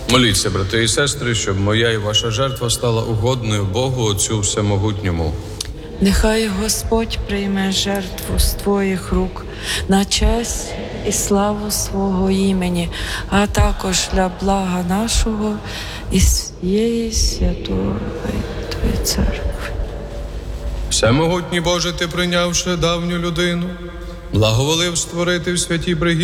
Моліться, брати і сестри, щоб моя і ваша жертва стала угодною Богу Отцю Всемогутньому. Нехай Господь прийме жертву з твоїх рук на честь і славу свого імені, а також для блага нашого і всієї святої Твоєї церкви. Всемогутній Боже, Ти, прийнявши давню людину, благоволив створити в святій брегі